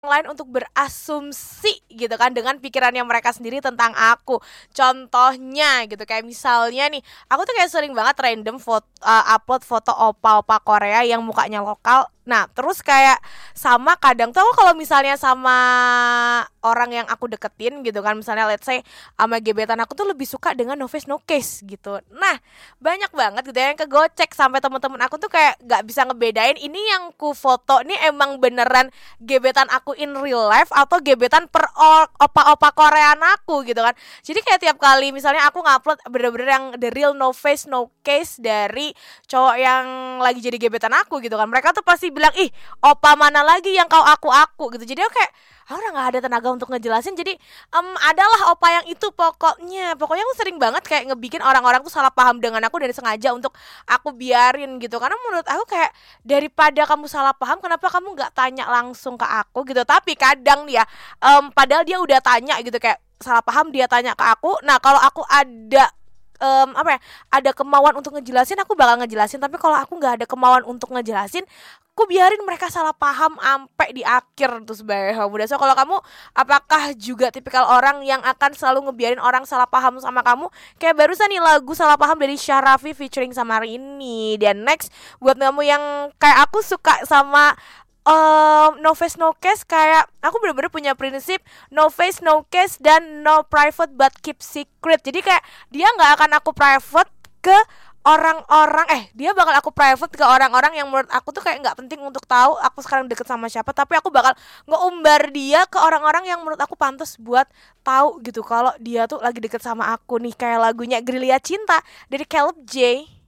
lain untuk berasumsi gitu kan dengan pikirannya mereka sendiri tentang aku. Contohnya gitu kayak misalnya nih, aku tuh kayak sering banget random upload foto opa-opa Korea yang mukanya lokal. Nah, terus kayak sama kadang tuh aku kalau misalnya sama orang yang aku deketin gitu kan, misalnya let's say sama gebetan aku tuh lebih suka dengan no face no case gitu. Nah, banyak banget gitu ya yang kegocek sampai temen-temen aku tuh kayak gak bisa ngebedain ini yang ku foto nih emang beneran gebetan aku in real life atau gebetan opa-opa Korean aku gitu kan. Jadi kayak tiap kali misalnya aku ngupload bener-bener yang the real no face no case dari cowok yang lagi jadi gebetan aku gitu kan, mereka tuh pasti bilang, ih opa mana lagi yang kau aku gitu. Jadi aku kayak aku udah gak ada tenaga untuk ngejelasin. Jadi adalah opa yang itu pokoknya aku sering banget kayak ngebikin orang-orang tuh salah paham dengan aku dan sengaja untuk aku biarin gitu. Karena menurut aku kayak daripada kamu salah paham, kenapa kamu gak tanya langsung ke aku gitu. Tapi kadang nih ya, padahal dia udah tanya gitu, kayak salah paham dia tanya ke aku. Nah kalau aku ada apa ya, ada kemauan untuk ngejelasin, aku bakal ngejelasin. Tapi kalau aku nggak ada kemauan untuk ngejelasin, aku biarin mereka salah paham sampai di akhir tuh sebagai muda. So kalau kamu, apakah juga tipikal orang yang akan selalu ngebiarin orang salah paham sama kamu? Kayak barusan nih lagu Salah Paham dari Syarafi featuring sama Rini. Dan next buat kamu yang kayak aku suka sama no face no case, kayak aku bener-bener punya prinsip no face no case dan no private but keep secret. Jadi kayak dia nggak akan aku private ke orang-orang, dia bakal aku private ke orang-orang yang menurut aku tuh kayak nggak penting untuk tahu aku sekarang deket sama siapa. Tapi aku bakal ngeumbar dia ke orang-orang yang menurut aku pantas buat tahu gitu kalau dia tuh lagi deket sama aku nih, kayak lagunya Gerilya Cinta dari Caleb J.